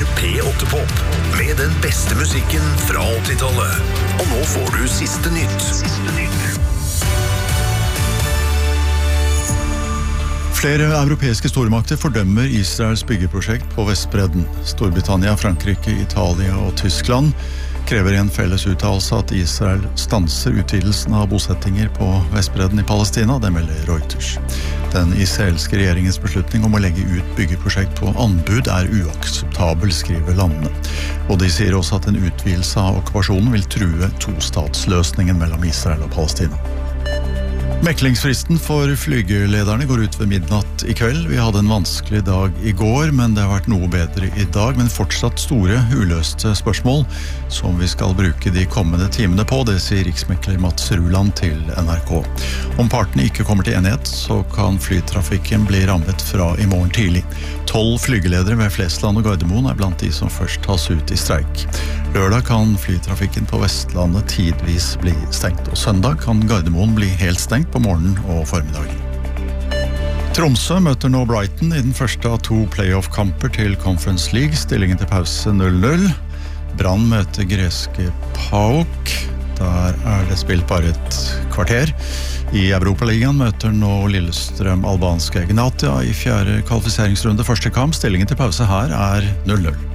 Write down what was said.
hører P8-pop med den beste musikken fra 80-tallet. Og nå får du siste nytt. Flere europeiske stormakter fordømmer Israels byggeprosjekt på Vestbredden. Storbritannia, Frankrike, Italia og Tyskland krever i en felles uttalelse at Israel stanser utvidelsen av bosettinger på Vestbredden i Palestina, det melder Reuters. Den israelske regjeringens beslutning om å legge ut byggeprosjekt på anbud uakseptabel, skriver landene. Og de sier også at en utvidelse av okkupasjonen vil true tostatsløsningen mellom Israel og Palestina. Meklingsfristen for flygelederne går ut ved midnatt i kveld. Vi hadde en vanskelig dag i går, men det har vært noe bedre i dag, men fortsatt store, uløste spørsmål som vi skal bruke de kommende timene på, det sier riksmekler Mats Ruland til NRK. Om partene ikke kommer til enighet, så kan flytrafikken bli rammet fra i morgen tidlig. 12 flygeledere ved Flesland og Gardermoen blant de som først tas ut i streik. Lørdag kan flytrafikken på Vestlandet tidvis bli stengt, og søndag kan Gardermoen bli helt stengt på morgenen og formiddagen. Tromsø møter nå Brighton i den første av 2 playoff-kamper til Conference League, stillingen til pause 0-0. Brann møter greske PAOK, der det spilt bare et kvarter. I Europaligaen møter nå Lillestrøm albanske Egnatia i 4. kvalifiseringsrunde første kamp, stillingen til pause her 0-0.